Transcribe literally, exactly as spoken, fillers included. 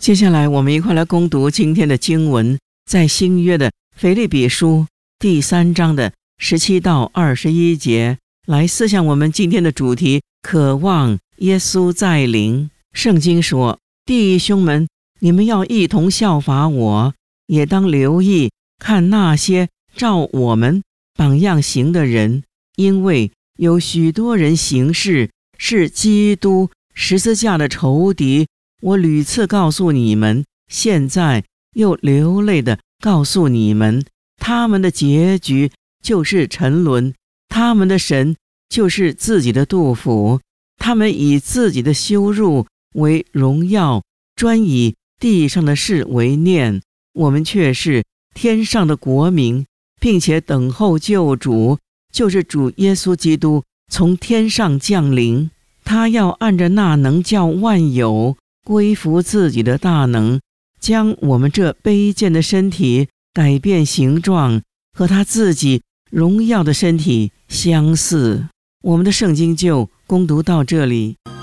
接下来我们一块来攻读今天的经文，在新约的腓立比书第三章的十七到二十一节，来思想我们今天的主题：渴望耶稣再临。圣经说，弟兄们，你们要一同效法我，也当留意看那些照我们榜样行的人，因为有许多人行事是基督十字架的仇敌。我屡次告诉你们，现在又流泪地告诉你们，他们的结局就是沉沦，他们的神就是自己的肚腹，他们以自己的羞辱为荣耀，专以地上的事为念。我们却是天上的国民，并且等候救主，就是主耶稣基督从天上降临。他要按着那能叫万有归服自己的大能，将我们这卑贱的身体改变形状，和他自己荣耀的身体相似。我们的圣经就攻读到这里。